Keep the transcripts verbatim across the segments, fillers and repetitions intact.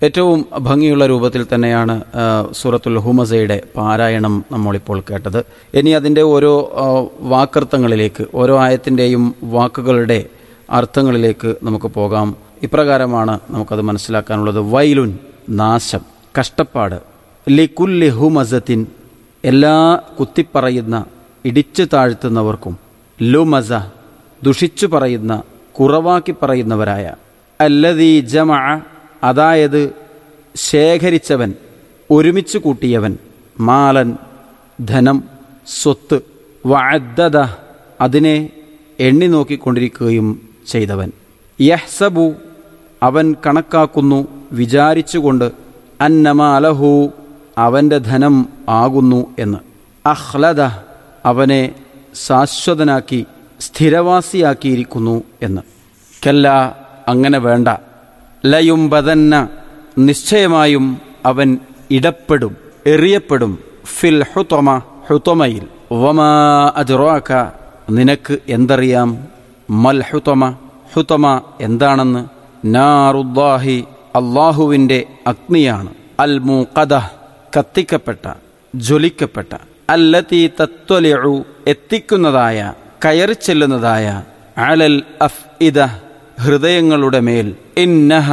ഏറ്റവും ഭംഗിയുള്ള രൂപത്തിൽ തന്നെയാണ് സൂറത്തുൽ ഹുമസയുടെ പാരായണം നമ്മളിപ്പോൾ കേട്ടത്. ഇനി അതിൻ്റെ ഓരോ വാക്കർത്ഥങ്ങളിലേക്ക്, ഓരോ ആയത്തിൻ്റെയും വാക്കുകളുടെ അർത്ഥങ്ങളിലേക്ക് നമുക്ക് പോകാം. ഇപ്രകാരമാണ് നമുക്കത് മനസ്സിലാക്കാനുള്ളത്. വൈലുൻ, നാശം, കഷ്ടപ്പാട്. ലികുല്ലി ഹുമസത്തിൻ, എല്ലാ കുത്തിപ്പറയുന്ന, ഇടിച്ചു താഴ്ത്തുന്നവർക്കും. ലുമസ, ദുഷിച്ചു പറയുന്ന, കുറവാക്കി പറയുന്നവരായ. അല്ലദീ ജമഅ, അതായത് ശേഖരിച്ചവൻ, ഒരുമിച്ച് കൂട്ടിയവൻ. മാലൻ, ധനം, സ്വത്ത്. വഅദ്ദദ, അതിനെ എണ്ണി നോക്കിക്കൊണ്ടിരിക്കുകയും ചെയ്തവൻ. യഹ്സബു, അവൻ കണക്കാക്കുന്നു, വിചാരിച്ചുകൊണ്ട്. അന്നമാലഹു, അവൻ്റെ ധനം ആകുന്നു എന്ന്. അഖ്ലദ, അവനെ ശാശ്വതനാക്കി, സ്ഥിരവാസിയാക്കിയിരിക്കുന്നു എന്ന്. കല്ല, അങ്ങനെ വേണ്ട. ലയുംബദന്ന, നിശ്ചയമായും അവൻ ഇടപെടും, എറിയപ്പെടും. ഫിൽ ഹുതമ, ഹുതമയിൽ. വമാ അദ്റാക, നിനക്ക് എന്തറിയാം. മൽ ഹുതമ, ഹുതമ എന്താണെന്ന്. നാറുല്ലാഹി, അള്ളാഹുവിൻ്റെ അഗ്നിയാണ്. അൽ മൂഖദ, കത്തിക്കപ്പെട്ട, ജ്വലിക്കപ്പെട്ട. അല്ലതി തത്വലിഉ, എത്തിക്കുന്നതായ, കയറിച്ചെല്ലുന്നതായ. അലൽ അഫ്ഇദ, ഹൃദയങ്ങളുടെ മേൽ. ഇന്നഹ,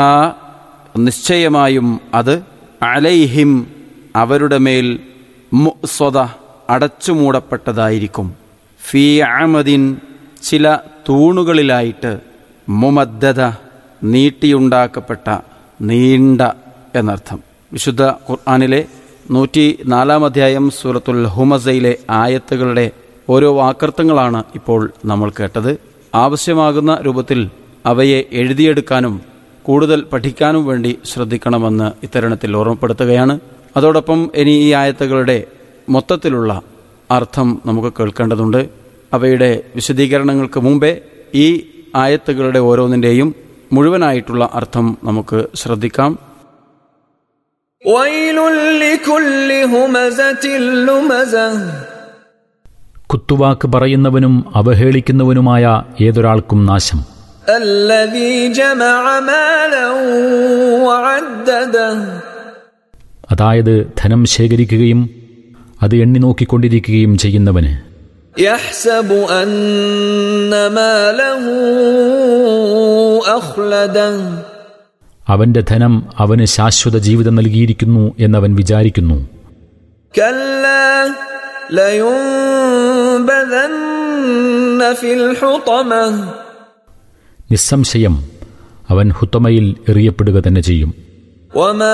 നിശ്ചയമായും അത്. അലൈഹിം, അവരുടെ മേൽ. മുഅ്സദ, അടച്ചുമൂടപ്പെട്ടതായിരിക്കും. ഫീ അമദിൻ, ചില തൂണുകളിലായിട്ട്. മുമദ്ദദ, നീട്ടിയുണ്ടാക്കപ്പെട്ട, നീണ്ട എന്നർത്ഥം. വിശുദ്ധ ഖുർആനിലെ നൂറ്റി നാലാം അധ്യായം സൂറത്തുൽ ഹുമസയിലെ ആയത്തുകളുടെ ഓരോ വാക്കർത്ഥങ്ങളാണ് ഇപ്പോൾ നമ്മൾ കേട്ടത്. ആവശ്യമാകുന്ന രൂപത്തിൽ അവയെ എഴുതിയെടുക്കാനും കൂടുതൽ പഠിക്കാനും വേണ്ടി ശ്രദ്ധിക്കണമെന്ന് ഇത്തരണത്തിൽ ഓർമ്മപ്പെടുത്തുകയാണ്. അതോടൊപ്പം ഇനി ഈ ആയത്തുകളുടെ മൊത്തത്തിലുള്ള അർത്ഥം നമുക്ക് കേൾക്കേണ്ടതുണ്ട്. അവയുടെ വിശദീകരണങ്ങൾക്ക് മുമ്പേ ഈ ആയത്തുകളുടെ ഓരോന്നിൻ്റെയും മുഴുവനായിട്ടുള്ള അർത്ഥം നമുക്ക് ശ്രദ്ധിക്കാം. കുത്തുവാക്ക് പറയുന്നവനും അവഹേളിക്കുന്നവനുമായ ഏതൊരാൾക്കും നാശം. അതായത് ധനം ശേഖരിക്കുകയും അത് എണ്ണി നോക്കിക്കൊണ്ടിരിക്കുകയും ചെയ്യുന്നവന്. യഹ്സബു അന്ന മാലഹു അഖ്ലദ, അവന്റെ ധനം അവന് ശാശ്വത ജീവിതം നൽകിയിരിക്കുന്നു എന്നവൻ വിചാരിക്കുന്നു. കല്ലാ ലയുംബദന്ന ഫിൽ ഹുതമ, നിസ്സംശയം അവൻ ഹുതമയിൽ എറിയപ്പെടുക തന്നെ ചെയ്യും. വമാ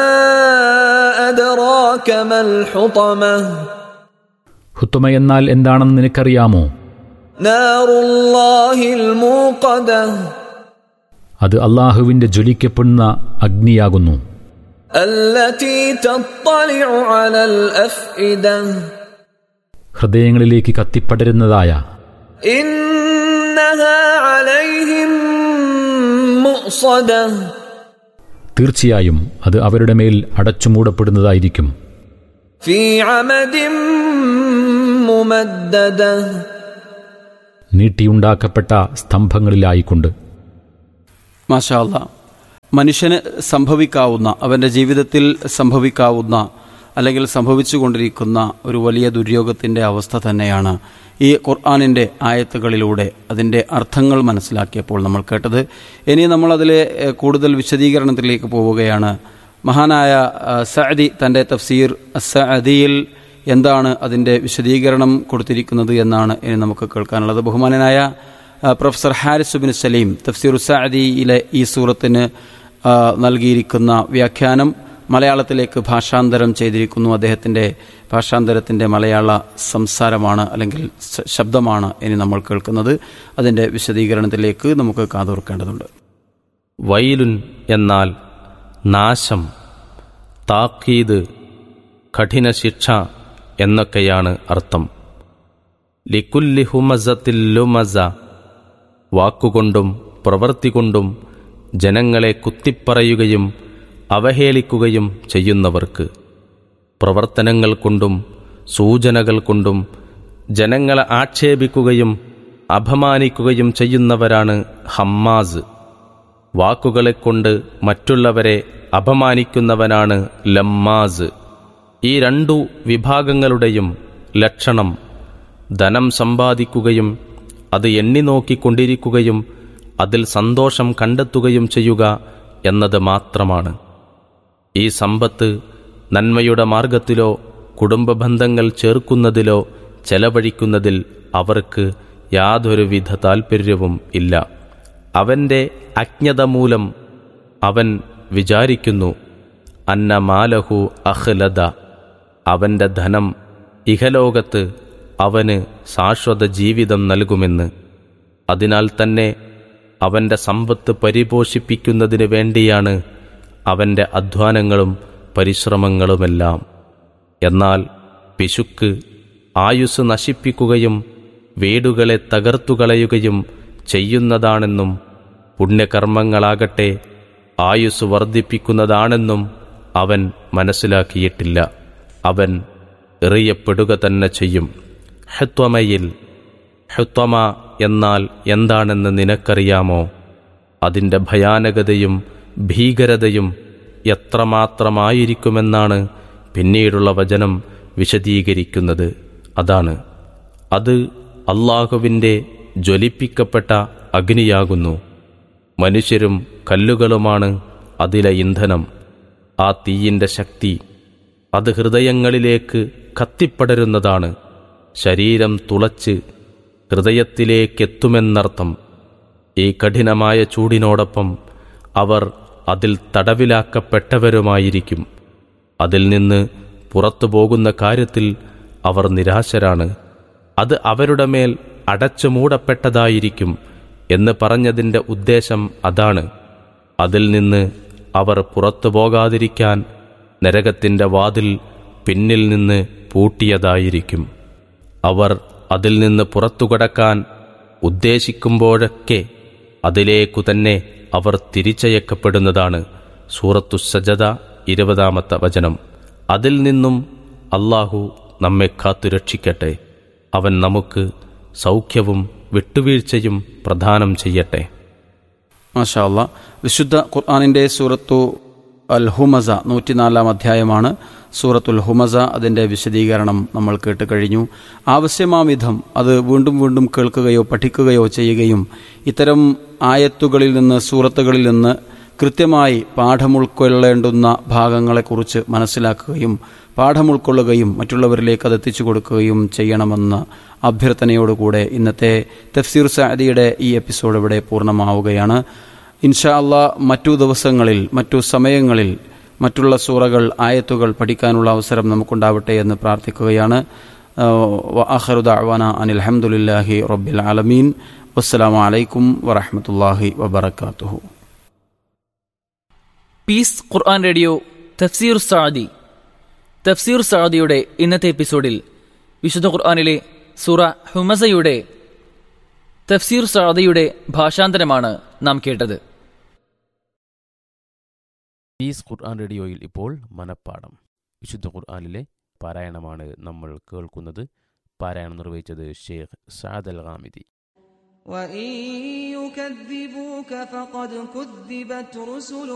അദ്റാക മൽ ഹുതമ, ഹുതമ എന്നാൽ എന്താണെന്ന് നിനക്കറിയാമോ? നാറുല്ലാഹിൽ മൂഖദ, അത് അല്ലാഹുവിന്റെ ജ്വലിക്കപ്പെടുന്ന അഗ്നിയാകുന്നു. അല്ലതി തത്ലഉ അലൽ അഫ്ഇദ, ഹൃദയങ്ങളിലേക്ക് കത്തിപ്പടരുന്നതായ. ഇന്നഹാ അലൈഹിം മുഅ്സദ, തീർച്ചയായും അത് അവരുടെ മേൽ അടച്ചുമൂടപ്പെടുന്നതായിരിക്കും. ഫീ അമദിൻ മുമദ്ദദ, നീട്ടിയുണ്ടാക്കപ്പെട്ട സ്തംഭങ്ങളിലായിക്കൊണ്ട്. മാഷാ അല്ലാഹ്. മനുഷ്യന് സംഭവിക്കാവുന്ന, അവൻ്റെ ജീവിതത്തിൽ സംഭവിക്കാവുന്ന അല്ലെങ്കിൽ സംഭവിച്ചുകൊണ്ടിരിക്കുന്ന ഒരു വലിയ ദുര്യോഗത്തിൻ്റെ അവസ്ഥ തന്നെയാണ് ഈ ഖുർആനിൻ്റെ ആയത്തുകളിലൂടെ അതിൻ്റെ അർത്ഥങ്ങൾ മനസ്സിലാക്കിയപ്പോൾ നമ്മൾ കേട്ടത്. ഇനി നമ്മളതിലെ കൂടുതൽ വിശദീകരണത്തിലേക്ക് പോവുകയാണ്. മഹാനായ സഅദി തൻ്റെ തഫ്സീർ സഅദിയിൽ എന്താണ് അതിൻ്റെ വിശദീകരണം കൊടുത്തിരിക്കുന്നത് എന്നാണ് ഇനി നമുക്ക് കേൾക്കാനുള്ളത്. ബഹുമാനനായ പ്രൊഫസർ ഹാരിസ് ബിൻ സലീം തഫ്സീർ സഅദിയിലെ ഈ സൂറത്തിന് നൽകിയിരിക്കുന്ന വ്യാഖ്യാനം മലയാളത്തിലേക്ക് ഭാഷാന്തരം ചെയ്തിരിക്കുന്നു. അദ്ദേഹത്തിൻ്റെ ഭാഷാന്തരത്തിൻ്റെ മലയാള സംസാരമാണ് അല്ലെങ്കിൽ ശബ്ദമാണ് ഇനി നമ്മൾ കേൾക്കുന്നത്. അതിൻ്റെ വിശദീകരണത്തിലേക്ക് നമുക്ക് കാതോർക്കേണ്ടതുണ്ട്. വൈലുൻ എന്നാൽ നാശം, താക്കീത്, കഠിന ശിക്ഷ എന്നൊക്കെയാണ് അർത്ഥം. ലികുല്ലി ഹുമസത്തിൽ ലുമസ, വാക്കുകൊണ്ടും പ്രവൃത്തി കൊണ്ടും ജനങ്ങളെ കുത്തിപ്പറയുകയും അവഹേളിക്കുകയും ചെയ്യുന്നവർക്ക്, പ്രവർത്തനങ്ങൾ കൊണ്ടും സൂചനകൾ കൊണ്ടും ജനങ്ങളെ ആക്ഷേപിക്കുകയും അപമാനിക്കുകയും ചെയ്യുന്നവരാണ് ഹമ്മാസ്. വാക്കുകളെക്കൊണ്ട് മറ്റുള്ളവരെ അപമാനിക്കുന്നവനാണ് ലമ്മാസ്. ഈ രണ്ടു വിഭാഗങ്ങളുടെയും ലക്ഷണം ധനം സമ്പാദിക്കുകയും അത് എണ്ണി നോക്കിക്കൊണ്ടിരിക്കുകയും അതിൽ സന്തോഷം കണ്ടെത്തുകയും ചെയ്യുക എന്നത് മാത്രമാണ്. ഈ സമ്പത്ത് നന്മയുടെ മാർഗത്തിലോ കുടുംബബന്ധങ്ങൾ ചേർക്കുന്നതിലോ ചെലവഴിക്കുന്നതിൽ അവർക്ക് യാതൊരുവിധ താൽപ്പര്യവും ഇല്ല. അവൻ്റെ അജ്ഞത മൂലം അവൻ വിചാരിക്കുന്നു അന്ന മാലഹു അഖ്ലദ, അവൻ്റെ ധനം ഇഹലോകത്ത് അവന് ശാശ്വത ജീവിതം നൽകുമെന്ന്. അതിനാൽ തന്നെ അവൻ്റെ സമ്പത്ത് പരിപോഷിപ്പിക്കുന്നതിന് വേണ്ടിയാണ് അവൻ്റെ അധ്വാനങ്ങളും പരിശ്രമങ്ങളുമെല്ലാം. എന്നാൽ പിശുക്ക് ആയുസ് നശിപ്പിക്കുകയും വീടുകളെ തകർത്തുകളയുകയും ചെയ്യുന്നതാണെന്നും പുണ്യകർമ്മങ്ങളാകട്ടെ ആയുസ് വർദ്ധിപ്പിക്കുന്നതാണെന്നും അവൻ മനസ്സിലാക്കിയിട്ടില്ല. അവൻ എറിയപ്പെടുക തന്നെ ചെയ്യും. ഹത്വമയിൽ, ഹത്വമ എന്നാൽ എന്താണെന്ന് നിനക്കറിയാമോ? അതിൻ്റെ ഭയാനകതയും ഭീകരതയും എത്രമാത്രമായിരിക്കുമെന്നാണ് പിന്നീടുള്ള വചനം വിശദീകരിക്കുന്നത്. അതാണ്, അത് അല്ലാഹുവിൻ്റെ ജ്വലിപ്പിക്കപ്പെട്ട അഗ്നിയാകുന്നു. മനുഷ്യരും കല്ലുകളുമാണ് അതിലെ ഇന്ധനം. ആ തീയിൻ്റെ ശക്തി അത് ഹൃദയങ്ങളിലേക്ക് കത്തിപ്പടരുന്നതാണ്. ശരീരം തുളച്ച് ഹൃദയത്തിലേക്കെത്തുമെന്നർത്ഥം. ഈ കഠിനമായ ചൂടിനോടൊപ്പം അവർ അതിൽ തടവിലാക്കപ്പെട്ടവരുമായിരിക്കും. അതിൽ നിന്ന് പുറത്തു പോകുന്ന കാര്യത്തിൽ അവർ നിരാശരാണ്. അത് അവരുടെ മേൽ അടച്ചു മൂടപ്പെട്ടതായിരിക്കും എന്ന് പറഞ്ഞതിൻ്റെ ഉദ്ദേശം അതാണ്. അതിൽ നിന്ന് അവർ പുറത്തു പോകാതിരിക്കാൻ നരകത്തിൻ്റെ വാതിൽ പിന്നിൽ നിന്ന് പൂട്ടിയതായിരിക്കും. അവർ അതിൽ നിന്ന് പുറത്തുകടക്കാൻ ഉദ്ദേശിക്കുമ്പോഴൊക്കെ അതിലേക്കു തന്നെ അവർ തിരിച്ചയക്കപ്പെടുന്നതാണ്. സൂറത്തു സജദ ഇരുപതാമത്തെ വചനം. അതിൽ നിന്നും അല്ലാഹു നമ്മെ കാത്തുരക്ഷിക്കട്ടെ. അവൻ നമുക്ക് സൗഖ്യവും വിട്ടുവീഴ്ചയും പ്രദാനം ചെയ്യട്ടെ. മാഷാ അല്ലാഹ്. വിശുദ്ധ ഖുർആനിൻ്റെ സൂറത്തു അൽ ഹുമസ നൂറ്റിനാലാം അധ്യായമാണ് സൂറത്തുൽ ഹുമസ. അതിൻ്റെ വിശദീകരണം നമ്മൾ കേട്ട് കഴിഞ്ഞു. ആവശ്യമാം വിധം അത് വീണ്ടും വീണ്ടും കേൾക്കുകയോ പഠിക്കുകയോ ചെയ്യുകയും ഇത്തരം ആയത്തുകളിൽ നിന്ന്, സൂറത്തുകളിൽ നിന്ന് കൃത്യമായി പാഠമുൾക്കൊള്ളേണ്ടുന്ന ഭാഗങ്ങളെക്കുറിച്ച് മനസ്സിലാക്കുകയും പാഠം ഉൾക്കൊള്ളുകയും മറ്റുള്ളവരിലേക്ക് അത് എത്തിച്ചു കൊടുക്കുകയും ചെയ്യണമെന്ന അഭ്യർത്ഥനയോടുകൂടെ ഇന്നത്തെ തഫ്സീർ സഅദിയുടെ ഈ എപ്പിസോഡ് ഇവിടെ പൂർണ്ണമാവുകയാണ്. ഇൻഷാ അല്ലാഹ് മറ്റു ദിവസങ്ങളിൽ മറ്റു സമയങ്ങളിൽ മറ്റുള്ള സൂറകൾ, ആയത്തുകൾ പഠിക്കാനുള്ള അവസരം നമുക്കുണ്ടാവട്ടെ എന്ന് പ്രാർത്ഥിക്കുകയാണ്. വആഖിറു ദഅ്വാന അനിൽ ഹംദുലില്ലാഹി റബ്ബിൽ ആലമീൻ. വസ്സലാമു അലൈക്കും വറഹ്മത്തുള്ളാഹി വബറകാതുഹു. പീസ് ഖുർആൻ റേഡിയോ തഫ്സീർ സഅദി. തഫ്സീർ സഅദിയുടെ ഇന്നത്തെ എപ്പിസോഡിൽ വിശുദ്ധ ഖുർആനിലെ സൂറ ഹുമസയുടെ തഫ്സീർ സഅദിയുടെ ഭാഷാന്തരമാണ് നാം കേട്ടത്. പീസ് ഖുർആൻ റേഡിയോയിൽ ഇപ്പോൾ മനപ്പാഠം വിശുദ്ധ ഖുർആനിലെ പാരായണമാണ് നമ്മൾ കേൾക്കുന്നത്. പാരായണം നിർവഹിച്ചത് ഷെയ്ഖ് സഅദ് അൽ ഗാമിദി. وَإِن يُكَذِّبُوكَ فَقَدْ كُذِّبَتْ رُسُلٌ